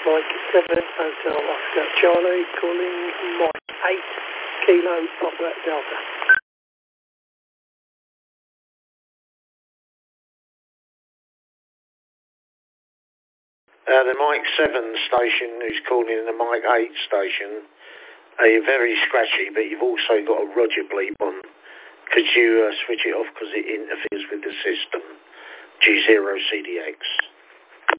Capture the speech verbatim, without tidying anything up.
Mike seven, Hotel Oscar Charlie, calling Mike eight, Kilo Papa Delta. Uh, the Mike seven station who's calling in the Mike eight station, uh, you're very scratchy, but you've also got a Roger bleep on. Could you uh, switch it off because it interferes with the system? G zero C D X.